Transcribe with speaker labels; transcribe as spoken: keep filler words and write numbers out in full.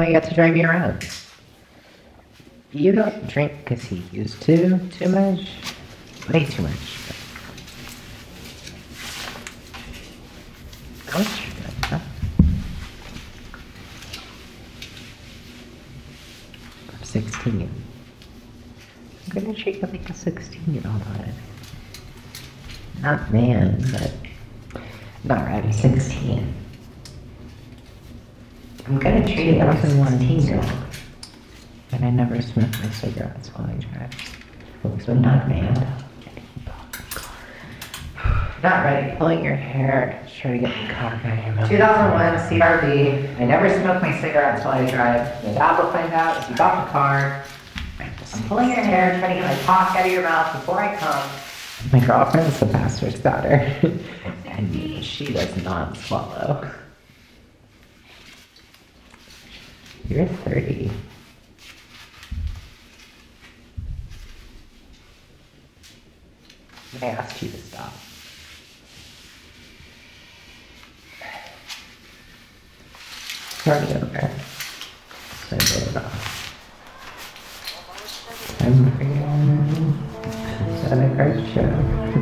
Speaker 1: I got to drive you around. You don't drink because he used to too much. Way too much. How much you drink, huh? I'm sixteen. I'm gonna treat you like a sixteen-year-old on it. Not man, but... Not right, I'm sixteen. I'm gonna treat it like a sixteen-year-old. And I never smoke my cigarettes while I drive. So not man. Not ready. Pulling your hair, trying to get the car out of your mouth. two thousand one C R V. I never smoke my cigarettes while I drive. My dad will find out if you got the car. I'm pulling your hair, trying to get my talk out of your mouth before I come. My girlfriend's the pastor's daughter. And she does not swallow. You're thirty. I asked you to stop. Start it over. Send it off. Time for you. Set a card show.